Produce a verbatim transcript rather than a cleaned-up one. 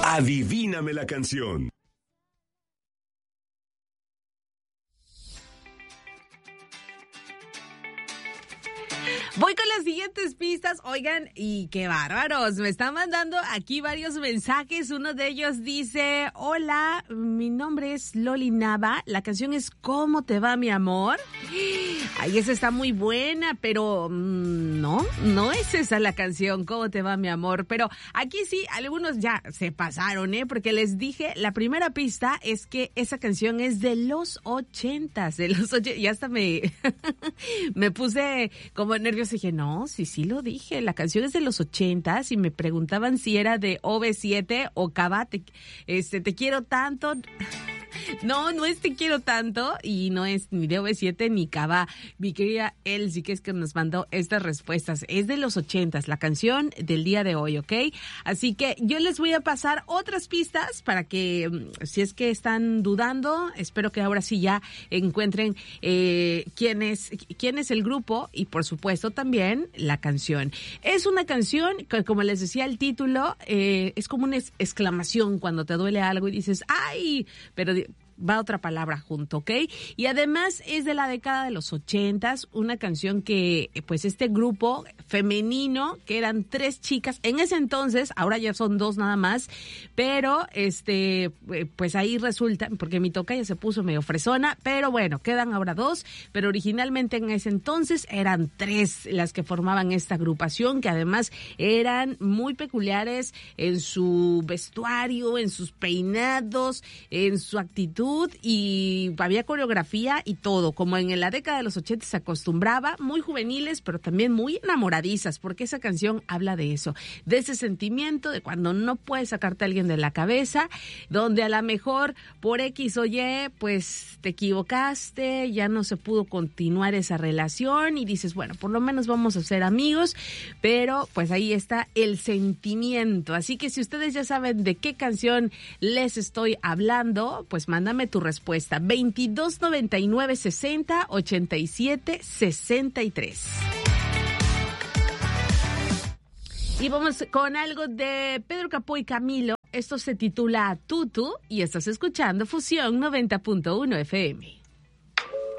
Adivíname la canción. Voy con las siguientes pistas. Oigan, y qué bárbaros. Me están mandando aquí varios mensajes. Uno de ellos dice: hola, mi nombre es Loli Nava. La canción es ¿Cómo te va, mi amor? Ay, esa está muy buena, pero mmm, no, no es esa la canción, ¿Cómo te va, mi amor? Pero aquí sí, algunos ya se pasaron, ¿eh? Porque les dije, la primera pista es que esa canción es de los ochentas, de los ochentas. Y hasta me, me puse como nerviosa. Dije, no, sí, sí lo dije. La canción es de los ochentas y me preguntaban si era de O V siete o Cava. Te, este, te quiero tanto. No, no es Te quiero tanto y no es ni de O V siete ni Cava. Mi querida Elsie, que es que nos mandó estas respuestas. Es de los ochentas, la canción del día de hoy, ¿ok? Así que yo les voy a pasar otras pistas para que, si es que están dudando, espero que ahora sí ya encuentren eh, quién es, quién es el grupo y, por supuesto, también la canción. Es una canción que, como les decía el título, eh, es como una exclamación cuando te duele algo y dices, ¡ay! Pero va otra palabra junto, ¿ok? Y además es de la década de los ochentas, una canción que, pues, este grupo femenino, que eran tres chicas, en ese entonces, ahora ya son dos nada más, pero, este, pues ahí resulta, porque mi tocaya se puso medio fresona, pero bueno, quedan ahora dos, pero originalmente en ese entonces eran tres las que formaban esta agrupación, que además eran muy peculiares en su vestuario, en sus peinados, en su actitud, y había coreografía y todo, como en la década de los ochenta se acostumbraba, muy juveniles, pero también muy enamoradizas, porque esa canción habla de eso, de ese sentimiento de cuando no puedes sacarte a alguien de la cabeza, donde a lo mejor por X o Y, pues te equivocaste, ya no se pudo continuar esa relación y dices, bueno, por lo menos vamos a ser amigos, pero pues ahí está el sentimiento. Así que si ustedes ya saben de qué canción les estoy hablando, pues mándame tu respuesta. veintidós noventa y nueve sesenta ochenta y siete sesenta y tres. Y vamos con algo de Pedro Capó y Camilo. Esto se titula Tutu y estás escuchando Fusión noventa punto uno F M.